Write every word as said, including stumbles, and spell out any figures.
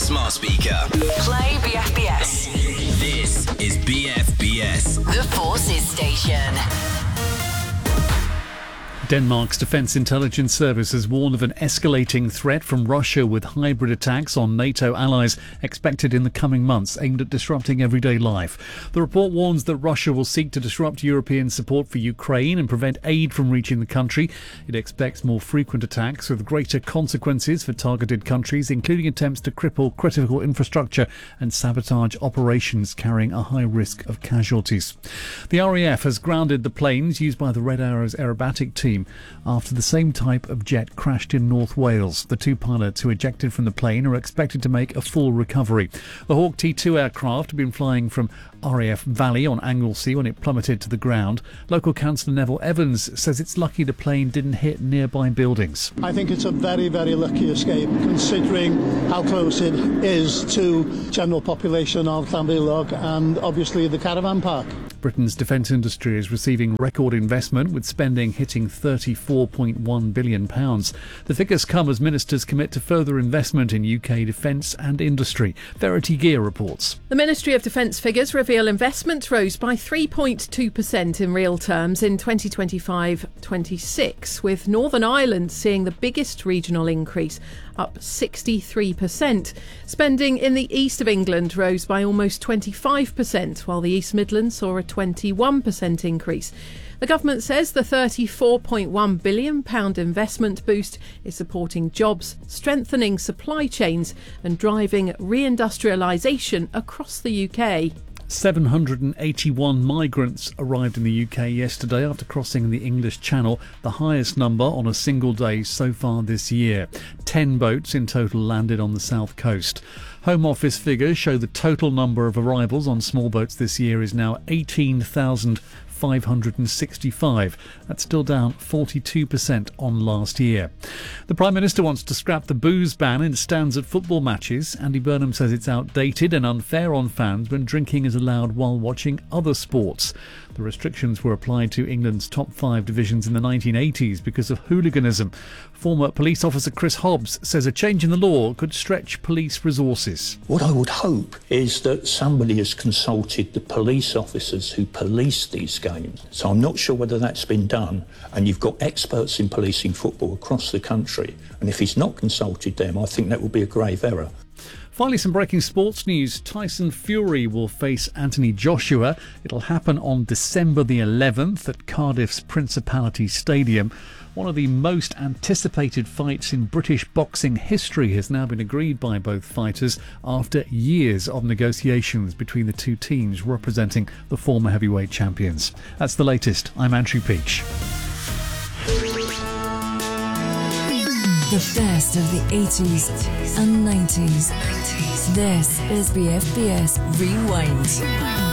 smart speaker. Play B F B S. This is B F B S. The Forces Station. Denmark's Defence Intelligence Service has warned of an escalating threat from Russia, with hybrid attacks on NATO allies expected in the coming months aimed at disrupting everyday life. The report warns that Russia will seek to disrupt European support for Ukraine and prevent aid from reaching the country. It expects more frequent attacks with greater consequences for targeted countries, including attempts to cripple critical infrastructure and sabotage operations carrying a high risk of casualties. The R A F has grounded the planes used by the Red Arrows aerobatic team after the same type of jet crashed in North Wales. The two pilots who ejected from the plane are expected to make a full recovery. The Hawk T two aircraft had been flying from R A F Valley on Anglesey when it plummeted to the ground. Local councillor Neville Evans says it's lucky the plane didn't hit nearby buildings. I think it's a very, very lucky escape, considering how close it is to general population of Llanbilog and obviously the caravan park. Britain's defence industry is receiving record investment, with spending hitting thirty-four point one billion pounds. The figures come as ministers commit to further investment in U K defence and industry. Verity Gear reports. The Ministry of Defence figures reveal investment rose by three point two percent in real terms in twenty twenty-five twenty-six, with Northern Ireland seeing the biggest regional increase, up sixty-three percent. Spending in the east of England rose by almost twenty-five percent, while the East Midlands saw a twenty-one percent increase. The government says the thirty-four point one billion pounds investment boost is supporting jobs, strengthening supply chains and driving reindustrialisation across the U K. seven hundred eighty-one migrants arrived in the U K yesterday after crossing the English Channel, the highest number on a single day so far this year. Ten boats in total landed on the south coast. Home Office figures show the total number of arrivals on small boats this year is now eighteen thousand five hundred sixty-five. That's still down forty-two percent on last year. The Prime Minister wants to scrap the booze ban in stands at football matches. Andy Burnham says it's outdated and unfair on fans when drinking is allowed while watching other sports. The restrictions were applied to England's top five divisions in the nineteen eighties because of hooliganism. Former police officer Chris Hobbs says a change in the law could stretch police resources. What I would hope is that somebody has consulted the police officers who police these games. So I'm not sure whether that's been done, and you've got experts in policing football across the country, and if he's not consulted them, I think that would be a grave error. Finally, some breaking sports news. Tyson Fury will face Anthony Joshua. It'll happen on December the eleventh at Cardiff's Principality Stadium. One of the most anticipated fights in British boxing history has now been agreed by both fighters after years of negotiations between the two teams representing the former heavyweight champions. That's the latest. I'm Andrew Peach. The best of the eighties and nineties. This is B F B S Rewind.